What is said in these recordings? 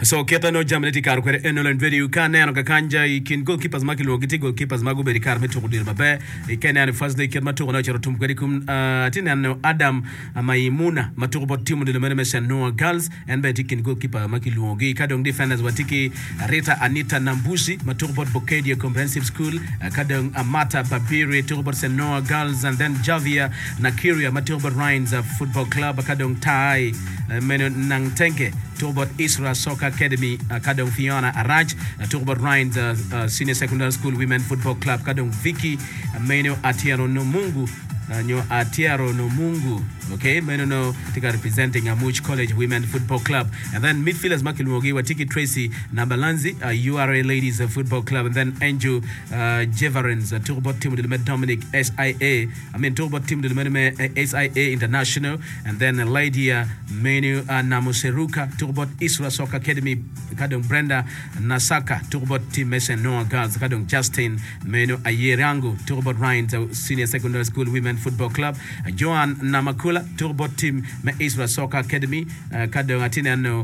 So keta no jamleti kar kwere enolen video kaneno kakanja ikin goalkeepers makilo giti goalkeepers magu beri kar metu kudir mabe ikene first day ket matu na chero tumkweri kum tinano Adam Maimuna matu bot timu de mene mesen no girls and be tikin goalkeeper makilo gi kadong defenders watiki Rita Anita Nambusi matu bot Bokedia Comprehensive School kadong Amata Babiri turbot Senoa girls and then Javia Nakiria matu bot Rhines Football Club kadong Tai meno Nangtenke turbot Isra Soccer Academy kadong Fiona Araj turbot Rhines Senior Secondary School Women Football Club kadong Vicky meno Atiaro no Mungu nyo Atiaro no Mungu, okay, meno no tika representing Amuch College Women Football Club, and then midfielders Makilumogi Watiki Tracy Nambalanzi URA Ladies Football Club, and then Angel Jeverens turbot team de Dominic SIA, turbot team de SIA International, and then Lydia Menu Namuseruka turbot Isra Soccer Academy kadong Brenda Nasaka turbot team Mesen Noah Girls kadong Justin Menu Ayerangu turbot Rhines Senior Secondary School Women Football Club, Joan Namakula turbot team me Isra Soccer Academy kadong Atinano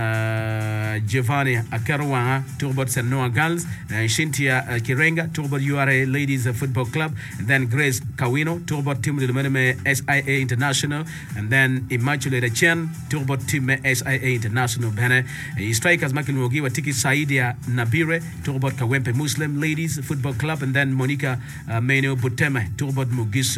Giovanni Akarwanga turbot Senoa Girls, Shintia Kirenga turbot URA Ladies Football Club, and then Grace Kawino turbot team de SIA International, and then Immaculate Chen turbot team me SIA International bene strikers Makilumogi Watiki Saidia Nabire turbot Kawempe Muslim Ladies Football Club, and then Monica Meno Buteme turbot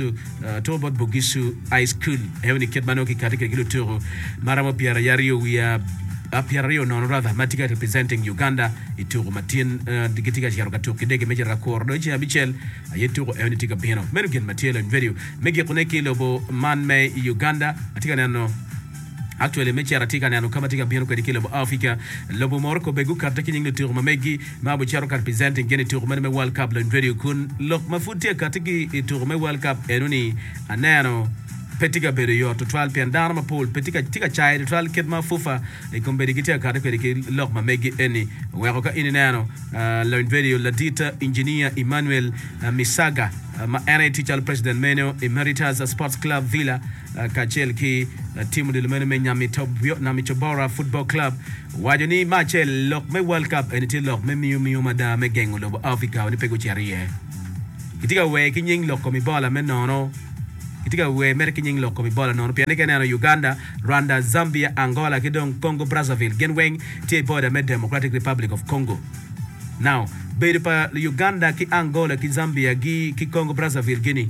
Bugisu High School Evni Ketmanoki katika kilo turo maramo Piara Yario we are Piario non rather Matika representing Uganda ituro Matin digitika Yarokato Kidege Major Rakordo Michel Ayeturo Evni Tika Piano Menukin Matela and video Megi Koneki Lobo Man Uganda Atika Nano. Actually, mechi aratika na kama tika biano kwa dikilo Afrika lobo Morocco begu karta kinyingi tour mamegi mabu charo representing gene tour mane World Cup la video kun lok mafuti katiki tour me World Cup enoni anano petika bere yo to twal piandana ma pol petika tika chai twal ketma fufa e kombedi kitia karta kwa dikilo lok mamegi eni wako ka inenano la video la dita engineer Emmanuel Misaga ma NA teacher president Meno Emeritus Sports Club Villa Kachel ki timu de lumene nyami Chobora Football Club wajoni machel lok me World Cup enitil lok me miu mada me gengo lobo Africa wani pego charie kitika we kinying lok komi bola me nono kitika we mer kinying lok komi bola nono pianike na Uganda, Rwanda, Zambia, Angola kidong Congo Brazzaville genweng tie border me Democratic Republic of Congo. Now bede pa Uganda ki Angola ki Zambia ki Congo Brazzaville Guinea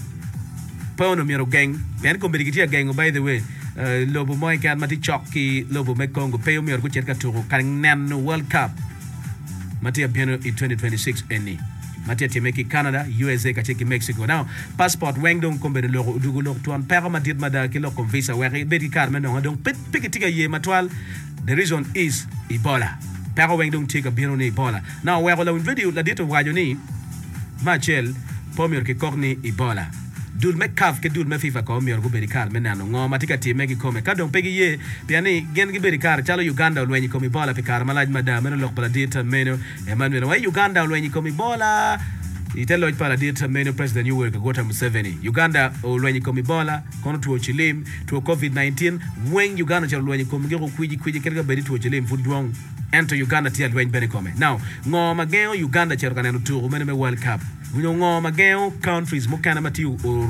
Pono miro gang ben ko mbirigitia gang by the way lobo moy kan mati chokki lobo me Congo peo miro ko cerka turo kan nan World Cup mati bieno in 2026 eni mati temeki Canada USA ka cheki Mexico. Now passport wengdong ko mbede loro dugu loro tuan pero madid mada ki loko visa wari bedi kar men no donc pikitika ye matwal. The reason is Ebola pero wengdong tika bieno ni Ebola. Now we will video la dito wajoni machel pomir ki korni Ebola dul me kaf ke dul me FIFA ko mi orgo berikar menano ngo matika ti megi kome kadon pegi ye piani gen gi berikar chalo Uganda lwenyi komi bola pikar malaj madam meno lok pala dita meno Emmanuel wa Uganda lwenyi komi bola itelo pala dita meno president Yoweri Kaguta Museveni Uganda lwenyi komi bola kono tuo chilim tuo COVID-19 wen Uganda chalo lwenyi komi gero kwiji kerga beri tuo chilim fudwong ento Uganda ti lwenyi beri kome. Now ngo mageo Uganda chalo kaneno tuo meno me World Cup ngo mageo countries mukana mati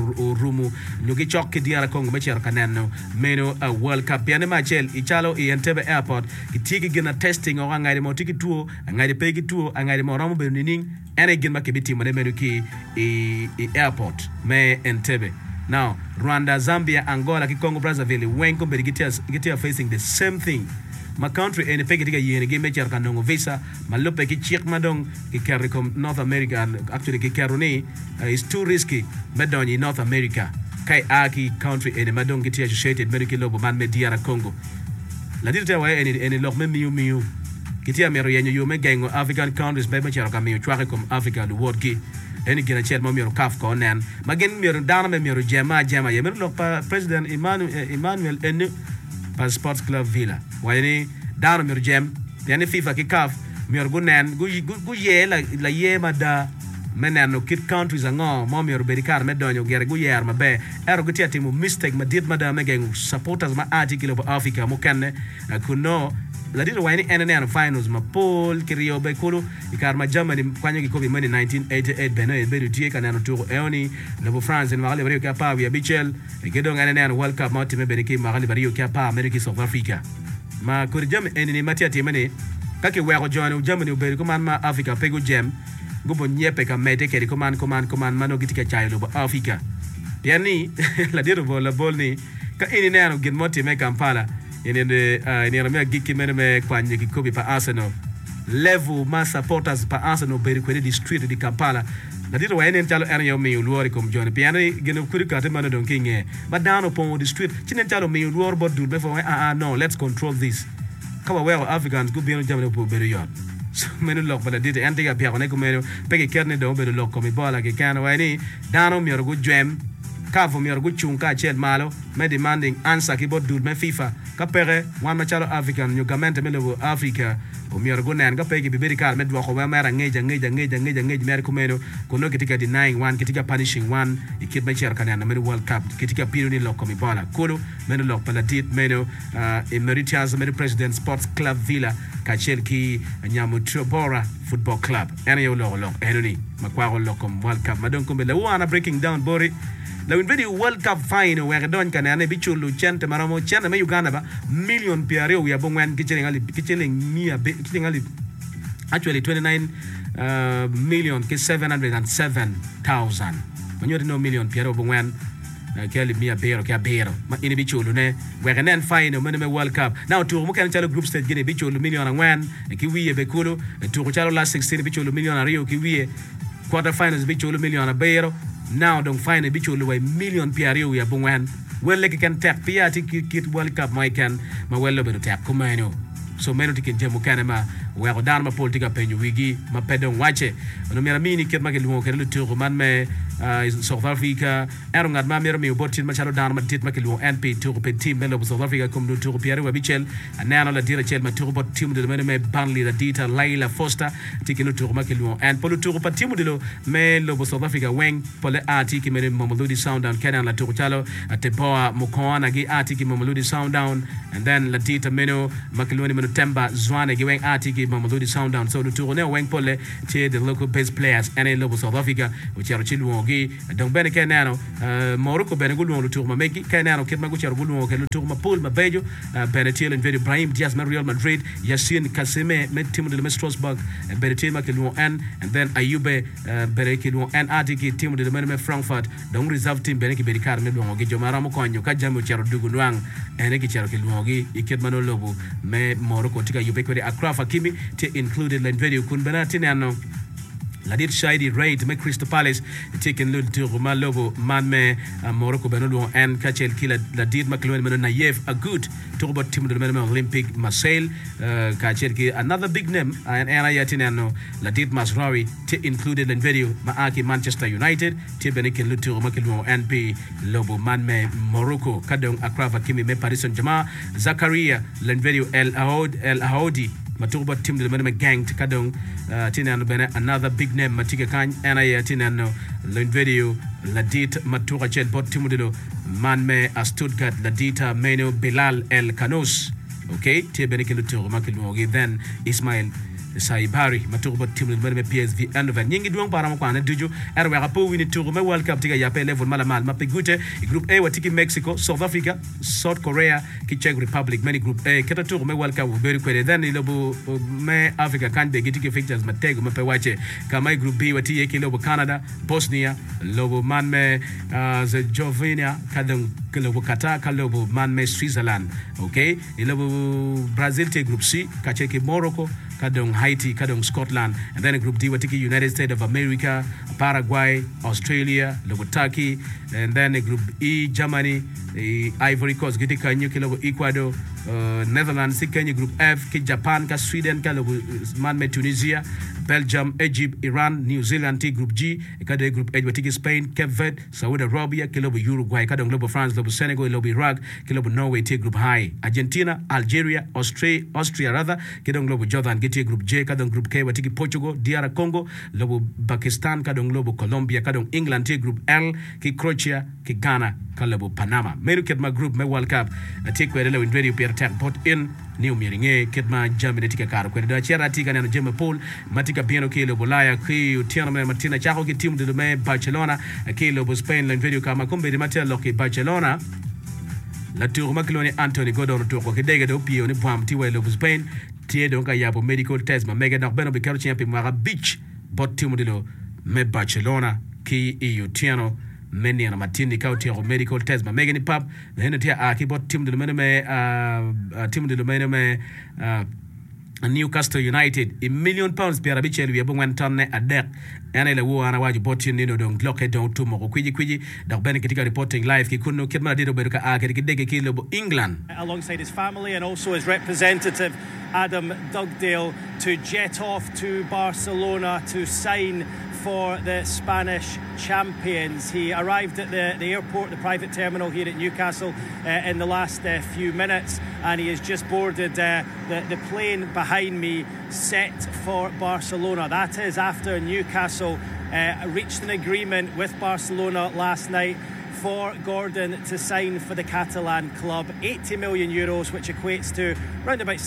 rumu nyogi chokki diara Congo mechero kaneno meno a World Cup piane machel ichalo Entebbe airport kitiki gina testing o ngade mo tiki tuo ngade pegi tuo ngade mo ramo be nining ene gin makebiti mo meno ki airport me Entebbe. Now Rwanda, Zambia, Angola ki Congo Brazzaville when ko be gitia facing the same thing. My country and pegi tiga yene game mecher kanongo visa malope ki chik madong ki carry com North America actually ki carone is too risky medoni North America kai aki country and madong ki associated medical lobo man media Congo la dita wa any lok me miu kitia mero yenyo yo me gengo African countries be mecher kam miu chware com Africa the world ki eni gina chet mo mero kaf ko nen magen mero dana me mero jema ye mero lok pa president Emmanuel en Sports Club Villa wani down mir jam yani FIFA ki kaf mir gunen gu ye la ye mada menano kit countries ngo mo mir berikar medonyo gere gu yer mabe ero gutiati mu mistake madid mada megen supporters ma article of Africa mo kenne kuno la dito wani NNN finals ma Paul Kirio be kulu ikar ma Germany kwanya ki kobi mani 1988 beno e bedu tie kanano turo eoni lobo France en magali bario kapa via Bichel gedong NNN World Cup ma time beniki magali bario kapa America South Africa ma kuri jam enini matia timane kake wego John Germany be ko man ma Africa pego jam gobo nyepe ka mete ke ko man mano gitika chayo lobo Africa yani la dito bola bolni ka ini neno gin moti me Kampala ini ramia giki me kwanye kikobi pa Arsenal level ma supporters pa Arsenal beri kwede di street di Kampala na dito waene chalo area me luori kom John piano gino kuri ka te mano don kinge but down upon the street chinen chalo me luor bod do before no let's control this kawa well Africans go beyond Germany po beri yon so meno lok bala dito antiga pia ko ne ko meno pege kerne do beri lok ko mi bola ke kan waene dano mi orgo jam Kavo mi orgo chunka ched malo me demanding answer ki bod dud me FIFA ka pere wan ma chalo African new government me levo Africa o mi orgo nan ka pege biberi kal me dwa ko ma mara ngeja mer ko meno kono kitika denying one kitika punishing one ikit me cher kana na me World Cup kitika piro ni lokko mi bala kono meno lok palatit meno Emeritus me President Sports Club Villa ka chel ki nyamu Trobora Football Club ene yo lo enoni makwa lokom World Cup madon ko be la wana breaking down bori la video World Cup final where don kana ne bichulu chente maramo chente me Uganda ba million piare ya bongwan kicheling mia kicheling actually 29 million ke 707,000 manyo no million piare bongwan kali mia bero ke bero ma ini bichulu ne where nen final me World Cup now to mo kan chalo group stage gine bichulu million ngwan ki wiye be kulo to chalo last 16 bichulu million rio ki wiye quarter finals bichulu million bero now don't find a bicho way million piario ya bungwan well like can tap piati kit World Cup my can ma well be tap kumano so meno tikin jemu kanema we go dan ma politika penyu wigi ma pedon wache no mera mini ket ma ke lumo ke lu tour man me South Africa ero ngad ma mera mi botin ma chalo dan ma tit ma ke lu NP tour pe team melo South Africa kom do tour piare wa bichel anana la dira chel ma tour bot team de me Burnley la dita Laila Foster tikin lu tour ma ke lu and polo tour pa team de lo me lo South Africa weng pole ati ki me Mamelodi Sundowns kenan la tour chalo ateboa mukona gi ati ki Mamelodi Sundowns and then la dita meno makeloni meno temba zwane gi weng ati ki Mamelodi Sundowns so the tour ne weng pole che the local base players and in South Africa which are chilu donc ben kenano Morocco ben gulu tour ma meki kenano ket ma guchar gulu ke tour ma Paul ma bejo Benetil and very Brahim Diaz ma Real Madrid Yassine Kaseme met team de Strasbourg Benetil ma kelu and then Ayube Berekelu and Atiki team de me Frankfurt donc reserve team beneki berikar me dongo ge jomara mo konyo ka jamu charo dugunwang ene ki charo kelu gi iket mano lobu me Morocco tika Ayube ko Accra Fakimi te included len video kun benati nano la dit shady raid me Crystal Palace taken lu to Malobo man me Morocco benolo and kachel kila la dit McLaren men Nayev a good talk about team de men Olympic Marseille kachel ki another big name and ayatinano la dit Masraoui te included in video maaki Manchester United te beniken lu to McLaren and P lobo man me Morocco kadong Accra Fakimi me Paris Saint-Germain Zakaria len video El Aoudi Matuba team de men gang kadong tinano bene another big name matika kan ana tinano len video ladit matuka chel bot team de man me a Stuttgart ladita meno Bilal El Kanous okay te bene ke lutur makelo then Ismail Saibari matuba team de men PSV Eindhoven nyingi duong para mo kwana duju erwe rapo wini tour me World Cup tiga ya pe level malamal mapigute group A watiki Mexico South Africa South Korea ki Czech Republic many group A keta tour me World Cup very kwede then ilobu me Africa kan be gitiki fixtures matego mape wache kama group B wati yeki lobo Canada Bosnia lobo man me Jovenia kadang lobo Qatar kalobo man me Switzerland okay ilobo Brazil te group C ka cheki Morocco kadong Haiti kadong Scotland and then group D watiki United States of America Paraguay Australia lobo Turkey and then group E Germany Ivory Coast gitika nyuki lobo Ecuador Netherlands sikanya group F ki Japan ka Sweden ka lobo man me Tunisia Belgium Egypt Iran New Zealand T group G kadong group H watiki Spain Cape Verde Saudi Arabia ki lobo Uruguay kadong lobo France lobo Senegal lobo Iraq ki lobo Norway T group High Argentina Algeria Austria rather kadong lobo Jordan T group J kadong group K watiki Portugal DR Congo lobo Pakistan kadong lobo Colombia kadong England T group L ki Croatia ki Ghana kalabo Panama menu ket ma group me World Cup take where le win video per attack bot in new miringe ketma Germany tika karo kwenda da chera tika neno Jema Paul matika piano kilo bolaya ki tiano me Martina chako ki team de me Barcelona kilo bo Spain la video kama kombe de matia loki Barcelona la tour makloni Anthony Gordon to ko kedega do pio ni pam ti welo bo Spain tie donc ya bo medical test ma mega nak beno be karo champion mara beach bot team de lo me Barcelona ki tiano many na matini kauti ya medical test ma mega ni pap na hene tia akibot team de me team de me Newcastle United £1 million piara bichelu ya bongwan tonne adek ene le wo ana waji botin nino don gloke don tumo ko kwiji dak ben ketika reporting live ki kunno ketma dido beduka akere kidege kilo bo England alongside his family and also his representative Adam Dugdale to jet off to Barcelona to sign for the Spanish champions. He arrived at the airport, the private terminal here at Newcastle in the last few minutes, and he has just boarded the plane behind me set for Barcelona. That is after Newcastle reached an agreement with Barcelona last night for Gordon to sign for the Catalan club. €80 million, which equates to around about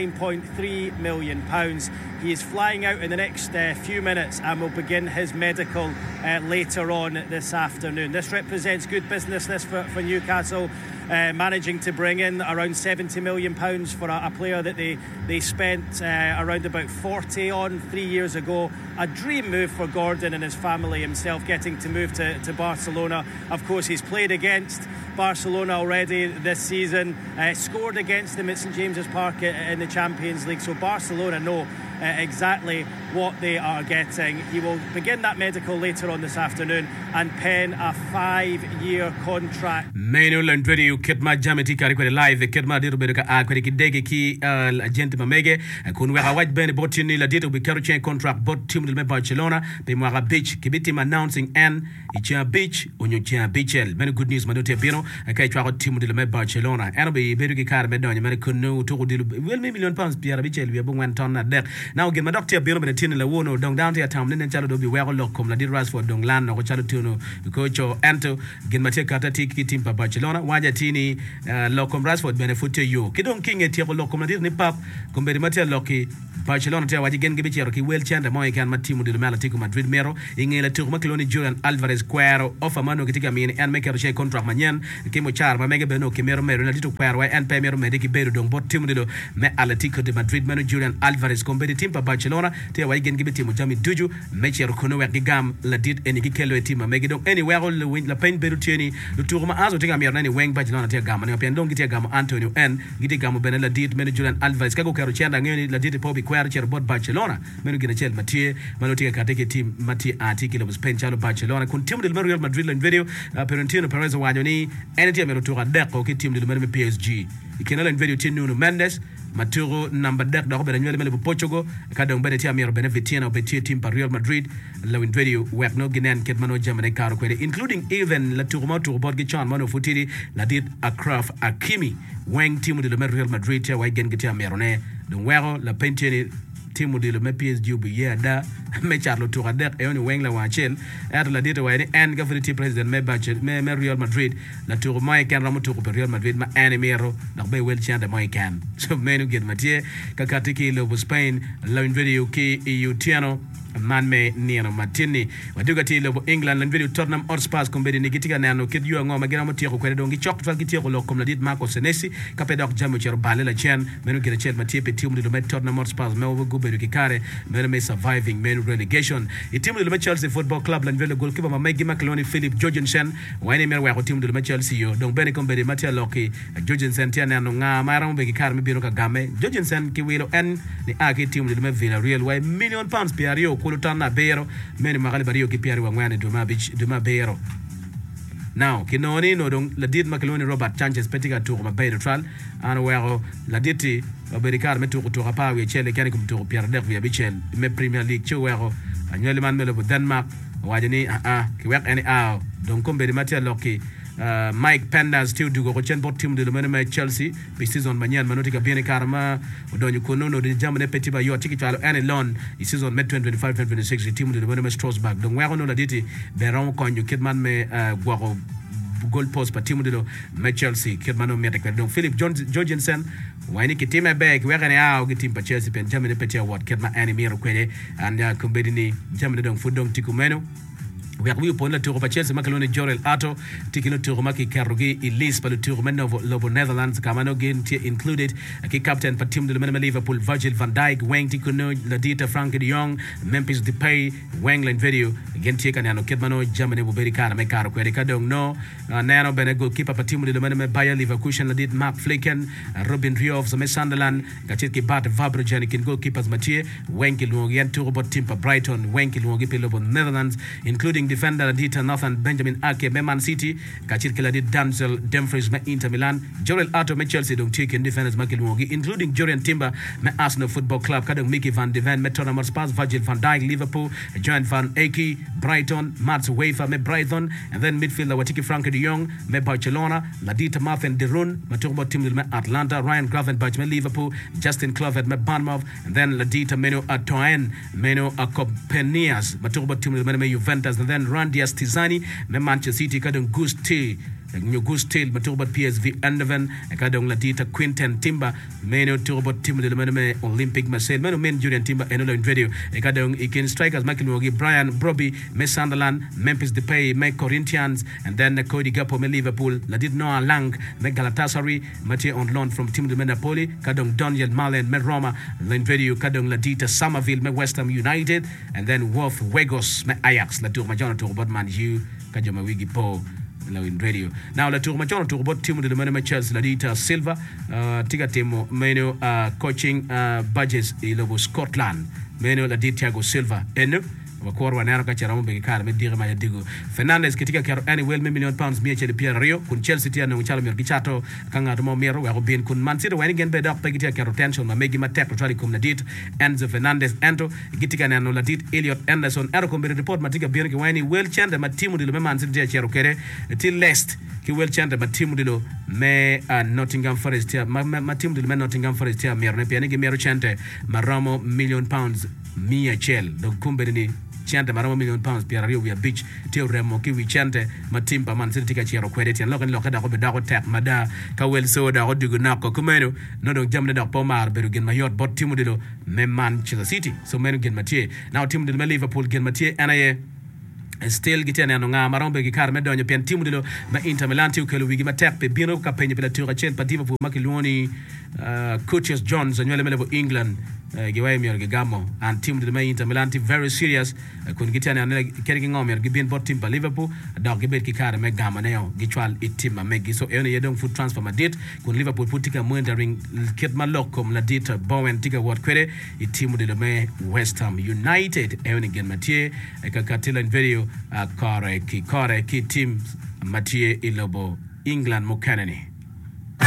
£69.3 million. He is flying out in the next few minutes and will begin his medical later on this afternoon. This represents good business for Newcastle, managing to bring in around £70 million for a player that they spent around about 40 on 3 years ago. A dream move for Gordon and his family himself, getting to move to Barcelona. Of course, he's played against Barcelona already this season, scored against them at St James's Park in the Champions League, so Barcelona know exactly what they are getting. He will begin that medical later on this afternoon and pen a 5-year contract. Manuel and Radio Ketma Jamati Karikwere live Ketma Dito Beduka Akwere Kidege ki agent Mamege Kunwera White Ben Botini La Dito be Karuchen contract bot team de Barcelona be Mwara Beach Kibitim announcing and Ichia Beach Unyuchia Beachel. Many good news Madote Bino Kaichwa team de Barcelona and be Beduki Car Medon American no to well £1 million Pierre Bichel we are one ton at there. Now get my doctor Bino Betin La Wono dong down to a town in Chalo be well locum La Diras for Donglan or Chalo Tuno coach or Anto get my take tiki team for Barcelona Wajatini locum Rasford benefit to you Kidon King at Tiago locum ni pap compare Matia Loki Barcelona tia wajigen gibichero ki wel chanda mo kan matimu de Atletico Madrid mero ingela tour makloni Julian Alvarez Quero offer mano kitika mini and make a contract manyan kimo char ma mega beno kimero mero na dito Quero and pemero mediki bedo dong bot timu de me Atletico de Madrid mano Julian Alvarez compare team pa Barcelona tia wajigen gibitimu Jami Duju mechero kono wa gigam la dit eniki kelo team mega dong anywhere all win la pain bedo tieni do tour ma azo tinga mero nani weng Barcelona tia gam ne pia dong gitia gam Antonio and gitia gam benela dit meno Julian Alvarez kago kero chanda ngeni la dit pobi Quero bot Barcelona menu gina chel Matie manotika kateke team Matie article of Spain chalo Barcelona kun team del Real Madrid la video Perentino Perez wanyoni eneti amero toka deko ki team del PSG ikenala video team Nuno Mendes Maturo number dek da hobe nyele mele Portugal kada umbere tia mero benefitina obetie team pa Real Madrid la win video work no ginen ket mano Germany karo kwede including even la tourma tour bot gichan mano futiri la dit Akraf Hakimi weng team del Real Madrid tia wa gen gitia mero ne don wero la penteni team de le PSG bu yada me charlo tour dek e oni weng la wachel at la dita wa en government president me budget me Real Madrid la tour mai kan ramu tour Real Madrid ma animero da be wel chanda mai kan so menu get Matie kakatiki lo Spain la video ki tiano man me niano matini waduga ti lo England lan video Tottenham Hotspur kombedi nikitika nano kid yu ngoma gina motiro kwede dongi chok fal kitiro lo kom la dit Marco Senesi kapedok jamu chero bale la chen menu gina chet Matie pe team de Tottenham Hotspur me wo gubedu kikare menu me surviving menu relegation e team de Chelsea Football Club lan video goalkeeper ma Megi McLeoni Philip Jorgensen wani mer wa team de Chelsea yo donc bene kombedi Matia Loki Jorgensen tia nano nga mara mo be kikare me bino ka game Jorgensen ki wilo en ni ake team de Villarreal wa £1 million piario kulutana bero meni magali bario ki piari wa ngwane duma bero now kinoni no don la dit makaloni Robert Sanchez petika tour ma bayro tral ana wero la diti oberikar metu ko tour pa we chele kani kum tour Pierre Dervia bichel me Premier League che wero anyele man melo Denmark wajani ki wek any donc kombe de Matia Loki Mike Penders still do go chen bot team de le Chelsea bi season manyan manotika bien karma odonyu konono de jamne petiba yo tiki chalo any loan season met 2025-2026 team de le Strasbourg donc wero no la diti beron konyu kidman me gwaro goal post pa timu dilo me Chelsea kirmano meta kwa don Philip Jorgensen wani kitime back wekane ao gitim pa Chelsea pen jamene pete award kirma animero kwele anda kumbedini jamene don fudong tikumeno we are upon la tour pa Chelsea makalone Jorel Ato tikino tour maki karogi Elise pa le tour lobo Netherlands kamano gen included ki captain pa team de Liverpool Virgil van Dijk Wang Tikuno Ladita Frankie de Jong Memphis Depay Wangland video gen tika nano kedmano Germany bo beri kana me karo kwere kadong no nano bene goalkeeper pa team de Bayer Leverkusen Ladit Mark Flecken Robin Riouf me Sunderland kachit ki Bart Vabrojan kin goalkeepers Mathieu Wenkel Wongen tour pa team pa Brighton Wenkel Wongi pe lobo Netherlands including defender Adita Nathan Benjamin Ake me Man City kachit kila dit Denzel Dumfries me Inter Milan Jorel Ato me Chelsea dong chicken defenders Makilwongi including Jorian Timber me Arsenal Football Club kadong Mickey van de Ven me Tottenham Hotspur Virgil van Dijk Liverpool Joan van Eki Brighton Mats Wafer me Brighton and then midfielder Watiki Frankie de Jong me Barcelona Ladita Martin de Roon me Turbo Team me Atlanta Ryan Gravenberch me Liverpool Justin Kluivert me Bournemouth and then Ladita Meno Atoen Meno Acopenias me Turbo Team me Juventus and then Randy Astizani me Manchester City kadong Gusti New Gustil Maturba PSV Eindhoven kadong Ladita Quinten Timber Meno Turbo Team de me Olympic Marseille Meno men Julian Timber Enolo in video kadong ikin strikers Makilwogi Brian Brobby me Sunderland Memphis Depay me Corinthians and then Cody Gakpo me Liverpool Ladit Noah Lang me Galatasaray Mathieu on loan from Team de Napoli kadong Daniel Malen me Roma in video kadong Ladita Somerville me West Ham United and then Wolf Wegos me Ajax La Tour Major Tour Man U kajoma wigi po in radio now la tour major tour bot team de me Chelsea Ladita Silva tiga temo meno coaching budgets ilobo Scotland meno Ladita Thiago Silva eno wakor wanera ka chara mbe kar me dire ma digo Fernandes kitika karo any well million pounds mi chede Pierre Rio kun Chelsea tia no chalo mer kichato kanga to mo mero wa bin kun Man City wani gen be dak pa kitika karo tension ma megi ma tek totally kum Ladit Enzo Fernandes ento kitika no Ladit Elliot Anderson ero kombe report ma tiga bir ki wani well chande ma timu de me Man City tia chero kere till last ki well chande ma timu de lo me Nottingham Forest tia ma timu de me Nottingham Forest tia mer ne piani ge mero chante ma Ramo million pounds mi chel do kumbe ni chante maramo million pounds Pierre Rio via beach teo remo ki wi chante matimpa Man City tika chero kwedeti an lokan lokada ko be da ko tek mada ka wel so da ko digu nako kumeno no do jamne da pomar beru gen mayot bot timu de lo me Manchester City so menu gen Mathieu now timu de Liverpool gen Mathieu anaye still gitene no nga marombe gi kar me donyo pen timu de lo ma Inter Milan tiu kelo wigi ma tek pe bino ka penye pela tura chen pa diva fu makiloni Curtis Jones anywele mele England giwaye miyor gi gamo and team de me Inter Milan very serious kun gitene an keri ngomer gi bin bot team pa Liverpool dog gi bet ki kar me gamo neo gi twal itima me gi so ene yedong foot transfer ma dit kun Liverpool putika mwendering kit ma lokom la dit Bowen tika wat kwere itimu de me West Ham United ene gen Mathieu ka katila video kore ki team Mathieu ilobo England mo kanani